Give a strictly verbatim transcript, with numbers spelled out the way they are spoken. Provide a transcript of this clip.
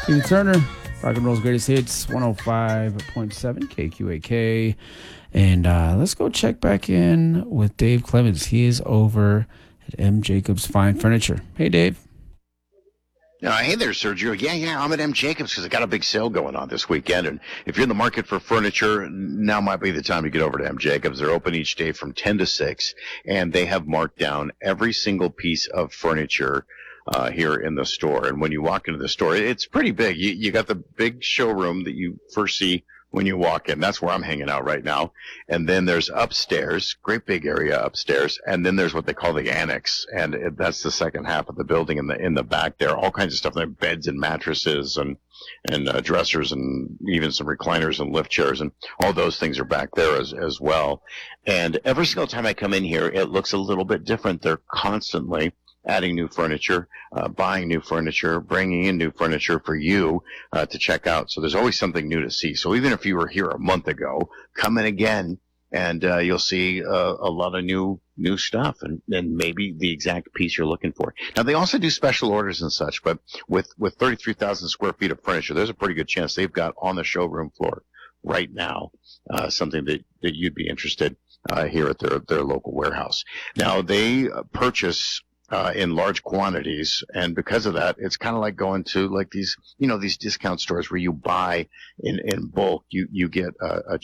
Tina Turner, rock and roll's greatest hits, one oh five point seven K Q A K. And uh, let's go check back in with Dave Clemens. He is over at M. Jacobs Fine Furniture. Hey, Dave. Uh, hey there, Sergio. Yeah, yeah, I'm at M. Jacobs because I got a big sale going on this weekend. And if you're in the market for furniture, now might be the time to get over to M. Jacobs. They're open each day from ten to six, and they have marked down every single piece of furniture uh, here in the store. And when you walk into the store, it's pretty big. You, you got the big showroom that you first see when you walk in. That's where I'm hanging out right now. And then there's upstairs, great big area upstairs. And then there's what they call the annex. And it, that's the second half of the building in the, in the back there. All kinds of stuff like beds and mattresses and, and uh, dressers and even some recliners and lift chairs. And all those things are back there as, as well. And every single time I come in here, it looks a little bit different. They're constantly adding new furniture, uh, buying new furniture, bringing in new furniture for you uh, to check out. So there's always something new to see. So even if you were here a month ago, come in again, and uh, you'll see uh, a lot of new new stuff and, and maybe the exact piece you're looking for. Now, they also do special orders and such, but with, with thirty-three thousand square feet of furniture, there's a pretty good chance they've got on the showroom floor right now uh, something that, that you'd be interested uh, here at their, their local warehouse. Now, they uh, purchase Uh, in large quantities, and because of that, it's kind of like going to like these, you know, these discount stores where you buy in, in bulk. You you get a, a